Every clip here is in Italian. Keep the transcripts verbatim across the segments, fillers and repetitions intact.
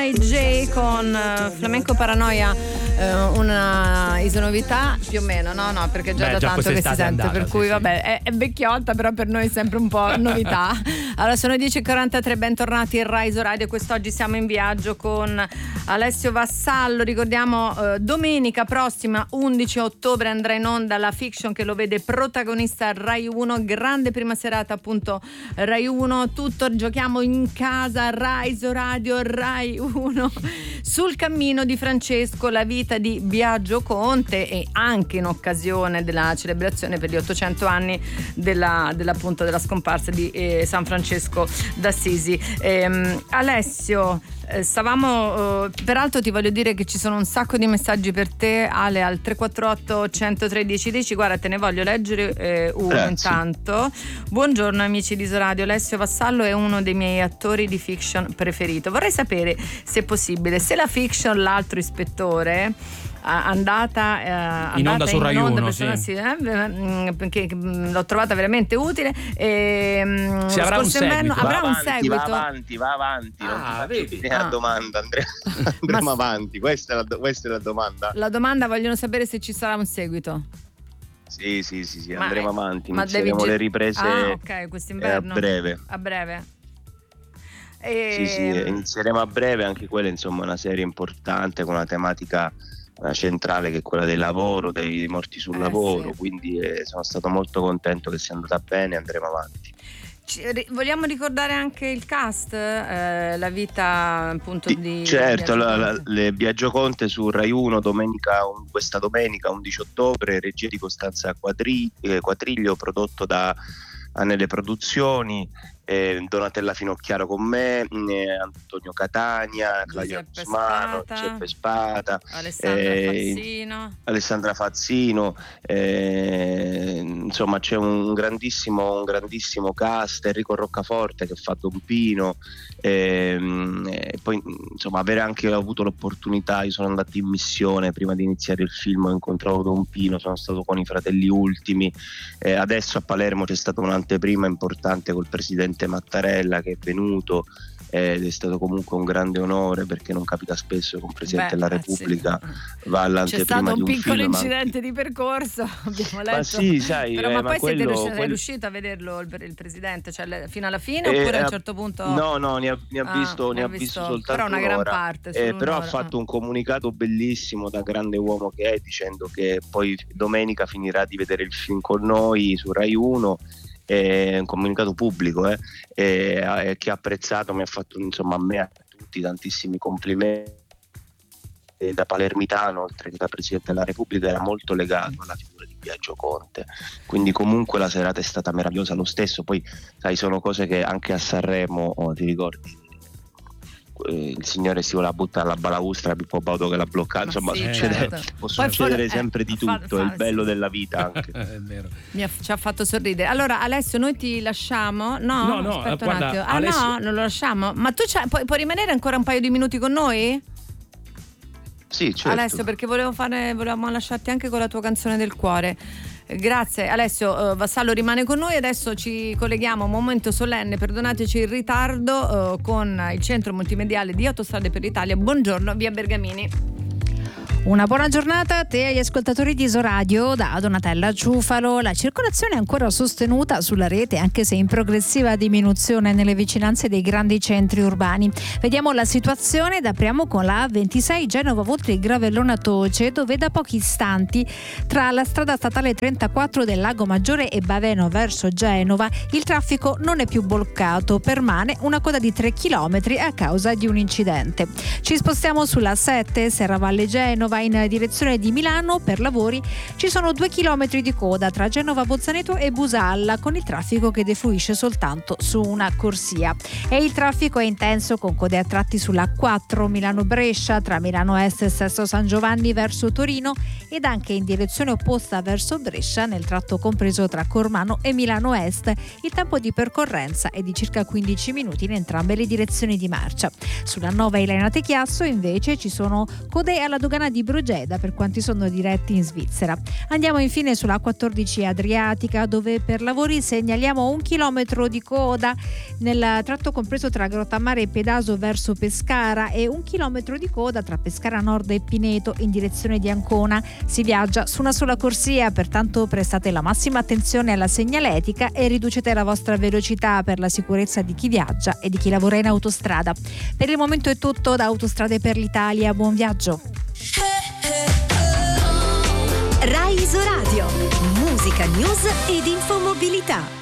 J J con uh, Flamenco Paranoia, uh, una isonovità più o meno, no? No, perché già Beh, da già tanto che si sente, andata, per sì, cui sì. vabbè, è, è vecchiotta, però per noi è sempre un po' novità. Allora, sono dieci e quarantatré, bentornati in Rai Radio. Quest'oggi siamo in viaggio con Alessio Vassallo. Ricordiamo, uh, domenica prossima, undici ottobre, andrà in onda la fiction che lo vede protagonista Rai uno, grande prima serata appunto Rai uno, tutto giochiamo in casa, Rai Radio, Rai uno, sul cammino di Francesco, la vita di Biagio Conte, e anche in occasione della celebrazione per gli ottocento anni della, della, appunto, della scomparsa di eh, San Francesco d'Assisi. Ehm, Alessio, eh, stavamo eh, peraltro ti voglio dire che ci sono un sacco di messaggi per te, Ale, al tre quattro otto centotré dieci dieci. Guarda, te ne voglio leggere eh, uno. Grazie. Intanto, buongiorno amici di Isoradio, Alessio Vassallo è uno dei miei attori di fiction preferito. Vorrei sapere, se possibile, se la fiction L'altro ispettore andata eh, in onda su Rai uno, sì. sì, eh, perché l'ho trovata veramente utile, e si avrà un inverno seguito, avrà va un avanti, seguito va avanti, va avanti. Ah, non vedi? ti ah. domanda, Andrea. andremo Ma... avanti, questa è, la, questa è la domanda. La domanda, vogliono sapere se ci sarà un seguito. Sì, sì, sì, sì, ma andremo è... avanti, ma inizieremo devi... le riprese ah, ok, quest'inverno. Eh, a breve. A breve. E... Sì, sì, inizieremo a breve, anche quella insomma è una serie importante con una tematica centrale che è quella del lavoro, dei morti sul eh, lavoro, sì. quindi eh, sono stato molto contento che sia andata bene, andremo avanti. Ci, vogliamo ricordare anche il cast, eh, la vita appunto sì, di certo, Biagio la, la, Conte. le Biagio Conte su Rai uno domenica, un, questa domenica undici ottobre, regia di Costanza Quadri, eh, Quatriglio, prodotto da Anelle Produzioni, eh, Donatella Finocchiaro con me, eh, Antonio Catania, Claudia Giuseppe Gusmano, Spata, Giuseppe Spata, Alessandra eh, Fazzino, Alessandra Fazzino, eh, insomma c'è un grandissimo, un grandissimo cast, Enrico Roccaforte che fa Don Pino, eh, e poi insomma avere anche avuto l'opportunità, io sono andato in missione prima di iniziare il film, ho incontrato Don Pino, sono stato con i Fratelli Ultimi, eh, adesso a Palermo c'è stata un'anteprima importante col presidente Mattarella che è venuto, ed è stato comunque un grande onore, perché non capita spesso che un Presidente Beh, della Repubblica sì. va C'è all'anteprima stato un di un piccolo film, incidente ma... di percorso, abbiamo letto. Ma sì, sai, però eh, ma ma poi quello, siete riusciti, quel... sei riuscito a vederlo il, il Presidente, cioè le, fino alla fine, eh, oppure a eh, un certo punto? No, no, ne ha, ne ha ah, visto, ne ha visto, visto soltanto però una gran un'ora, parte, eh, però ha un'ora. fatto un comunicato bellissimo da grande uomo che è, dicendo che poi domenica finirà di vedere il film con noi su Rai uno. È un comunicato pubblico, eh, e, che ha apprezzato, mi ha fatto insomma a me a tutti tantissimi complimenti, e da palermitano oltre che da Presidente della Repubblica era molto legato alla figura di Biagio Conte, quindi comunque la serata è stata meravigliosa lo stesso. Poi sai, sono cose che anche a Sanremo, oh, ti ricordi, il signore si voleva buttare la balaustra, Pippo Baudo che l'ha bloccato, insomma sì, succede, certo. può Poi succedere for- sempre eh, di fa- tutto, fa- è il bello sì. della vita anche. È vero. Mi ha, ci ha fatto sorridere. Allora Alessio, noi ti lasciamo? No, no, no aspetta guarda, un attimo. Ah Alessio... no, non lo lasciamo. Ma tu puoi, puoi rimanere ancora un paio di minuti con noi? Sì, certo. Alessio, perché volevo fare, volevamo lasciarti anche con la tua canzone del cuore. Grazie Alessio. uh, Vassallo rimane con noi, adesso ci colleghiamo, un momento solenne, perdonateci il ritardo, uh, con il centro multimediale di Autostrade per l'Italia. Buongiorno, via Bergamini. Una buona giornata a te e agli ascoltatori di Isoradio da Donatella Ciufalo. La circolazione è ancora sostenuta sulla rete, anche se in progressiva diminuzione nelle vicinanze dei grandi centri urbani. Vediamo la situazione ed apriamo con la A ventisei Genova Voltri Gravellona Toce, dove da pochi istanti tra la strada statale trentaquattro del Lago Maggiore e Baveno verso Genova il traffico non è più bloccato, permane una coda di tre chilometri a causa di un incidente. Ci spostiamo sulla sette Serravalle Genova in direzione di Milano. Per lavori ci sono due chilometri di coda tra Genova Bozzaneto e Busalla, con il traffico che defluisce soltanto su una corsia. E il traffico è intenso con code a tratti sulla quattro Milano Brescia tra Milano Est e Sesto San Giovanni verso Torino, ed anche in direzione opposta verso Brescia nel tratto compreso tra Cormano e Milano Est. Il tempo di percorrenza è di circa quindici minuti in entrambe le direzioni di marcia. Sulla Nova Elena Te Chiasso invece ci sono code alla dogana di Brugeda per quanti sono diretti in Svizzera. Andiamo infine sulla quattordici Adriatica, dove per lavori segnaliamo un chilometro di coda nel tratto compreso tra Grottammare e Pedaso verso Pescara e un chilometro di coda tra Pescara Nord e Pineto in direzione di Ancona. Si viaggia su una sola corsia, pertanto prestate la massima attenzione alla segnaletica e riducete la vostra velocità per la sicurezza di chi viaggia e di chi lavora in autostrada. Per il momento è tutto da Autostrade per l'Italia, buon viaggio. Rai Isoradio, musica, news ed infomobilità.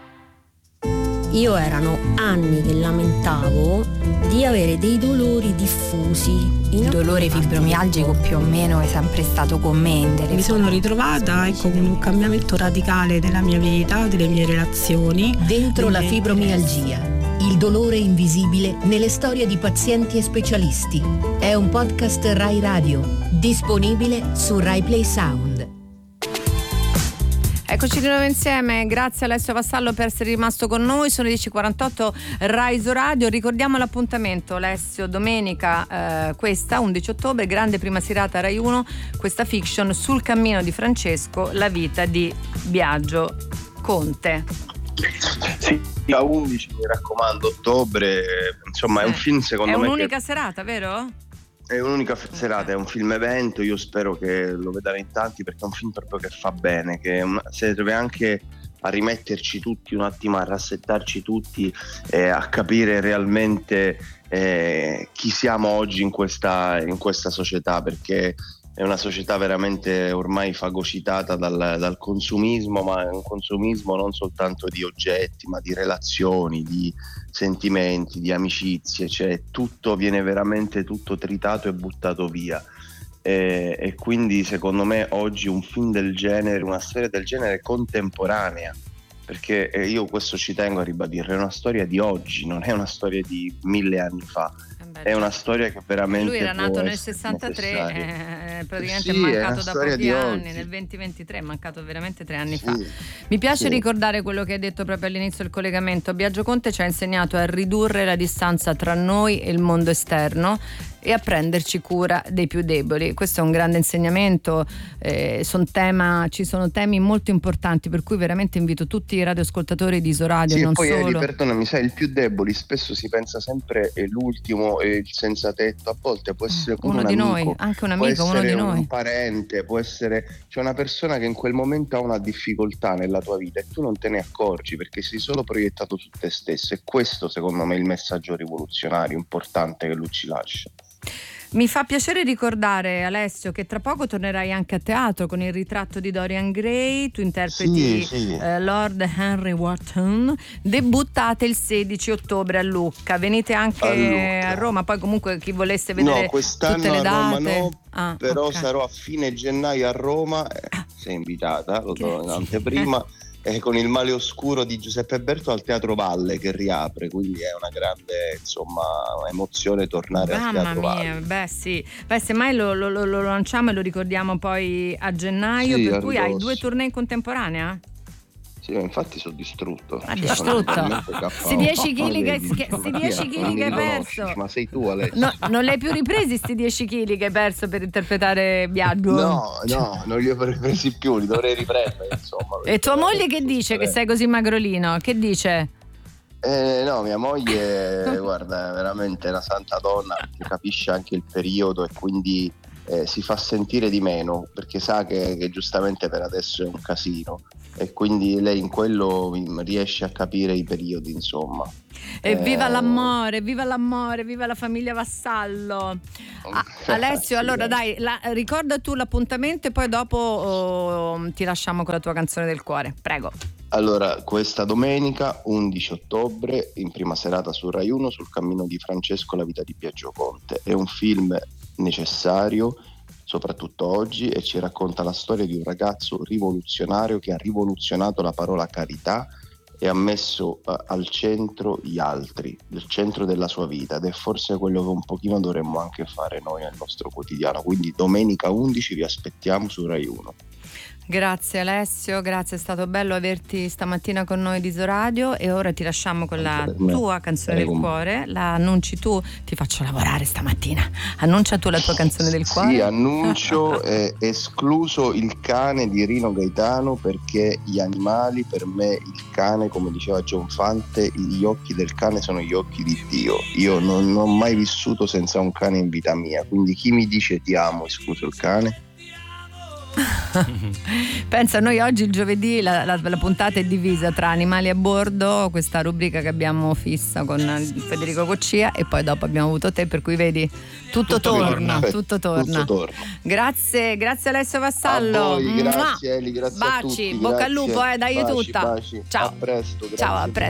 Io erano anni che lamentavo di avere dei dolori diffusi. Il dolore fibromialgico più o meno è sempre stato con me. Mi sono ritrovata ecco, con un cambiamento radicale della mia vita, delle mie relazioni. Dentro la fibromialgia, il dolore invisibile nelle storie di pazienti e specialisti. È un podcast Rai Radio, disponibile su Rai Play Sound. Eccoci di nuovo insieme, grazie Alessio Vassallo per essere rimasto con noi. Sono le dieci e quarantotto, Rai Radio. Ricordiamo l'appuntamento, Alessio, domenica eh, questa, undici ottobre, grande prima serata Rai uno, questa fiction Sul cammino di Francesco, la vita di Biagio Conte. Sì, a undici, mi raccomando, ottobre, insomma, sì. È un film secondo è me. È un'unica che... serata, vero? È un'unica serata, è un film evento, io spero che lo vedano in tanti perché è un film proprio che fa bene, che una, serve anche a rimetterci tutti un attimo, a rassettarci tutti e a capire realmente eh, chi siamo oggi in questa, in questa società, perché è una società veramente ormai fagocitata dal, dal consumismo, ma è un consumismo non soltanto di oggetti, ma di relazioni, di sentimenti, di amicizie, cioè tutto viene veramente tutto tritato e buttato via. E, e quindi secondo me oggi un film del genere, una storia del genere contemporanea, perché io questo ci tengo a ribadire, è una storia di oggi, non è una storia di mille anni fa. È una storia che veramente lui era nato nel sessantatré, eh, praticamente sì, è mancato è da pochi anni, oggi. Nel duemilaventitré è mancato veramente tre anni sì, fa. Mi piace sì. ricordare quello che hai detto proprio all'inizio del collegamento. Biagio Conte ci ha insegnato a ridurre la distanza tra noi e il mondo esterno e a prenderci cura dei più deboli. Questo è un grande insegnamento, eh, son tema, ci sono temi molto importanti, per cui veramente invito tutti i radioascoltatori di Isoradio, sì, non e poi solo. Eli, perdonami, sai, il più deboli spesso si pensa sempre è l'ultimo, è il senza tetto, a volte può essere uno un di amico, noi, anche un può amico, uno di essere noi, un parente, può essere c'è una persona che in quel momento ha una difficoltà nella tua vita e tu non te ne accorgi perché sei solo proiettato su te stesso, e questo secondo me è il messaggio rivoluzionario importante che lui ci lascia. Mi fa piacere ricordare, Alessio, che tra poco tornerai anche a teatro con Il ritratto di Dorian Gray. Tu interpreti sì, sì. Eh, Lord Henry Wotton. Debuttate il sedici ottobre a Lucca. Venite anche a, Lucca. a Roma. Poi comunque chi volesse vedere no, quest'anno tutte le a Roma date. no, ah, però okay. sarò a fine gennaio a Roma. Eh, sei invitata, lo do in anteprima. Eh, con Il male oscuro di Giuseppe Berto al Teatro Valle che riapre, quindi è una grande insomma emozione tornare Mamma al Teatro mia, Valle. Beh sì, beh semmai lo, lo, lo, lo lanciamo e lo ricordiamo poi a gennaio, sì, per cui ridosso. Hai due tournée in contemporanea? Sì, infatti sono distrutto. Ah, distrutto? Sti dieci chili che, che, sti dieci chili che hai perso. Ma sei tu, Alessio. No, non li hai più ripresi sti dieci chili che hai perso per interpretare Biagio? No, no, non li ho ripresi più, li dovrei riprendere, insomma. E tua moglie che dice che sei così magrolino? Che dice? Eh, no, mia moglie, guarda, è veramente una santa donna che capisce anche il periodo e quindi eh, si fa sentire di meno perché sa che, che giustamente per adesso è un casino. E quindi lei in quello riesce a capire i periodi, insomma. E viva eh... l'amore, viva l'amore, viva la famiglia Vassallo. Ah, Alessio, sì, allora dai, la, ricorda tu l'appuntamento e poi dopo oh, ti lasciamo con la tua canzone del cuore, prego. Allora, questa domenica undici ottobre, in prima serata su Rai uno, Sul cammino di Francesco, la vita di Biagio Conte. È un film necessario, soprattutto oggi, e ci racconta la storia di un ragazzo rivoluzionario che ha rivoluzionato la parola carità e ha messo uh, al centro gli altri, il centro della sua vita, ed è forse quello che un pochino dovremmo anche fare noi nel nostro quotidiano. Quindi domenica undici vi aspettiamo su Rai uno. Grazie Alessio, grazie, è stato bello averti stamattina con noi di Isoradio e ora ti lasciamo con la tua canzone del cuore, la annunci tu, ti faccio lavorare stamattina, annuncia tu la tua canzone del cuore. Sì, annuncio eh, escluso il cane di Rino Gaetano, perché gli animali, per me il cane, come diceva John Fante, gli occhi del cane sono gli occhi di Dio, io non, non ho mai vissuto senza un cane in vita mia, quindi chi mi dice ti amo, escluso il cane. Pensa, noi oggi il giovedì la, la, la puntata è divisa tra Animali a bordo, questa rubrica che abbiamo fissa con Federico Coccia, e poi dopo abbiamo avuto te, per cui vedi tutto, tutto torna, torna tutto torna. Tutto torna. Grazie, grazie Alessio Vassallo. A voi, grazie Eli, grazie baci, a tutti. Bocca Grazie. al lupo, eh, dai baci, tutta. Baci. Ciao. A presto, grazie. Ciao, a presto.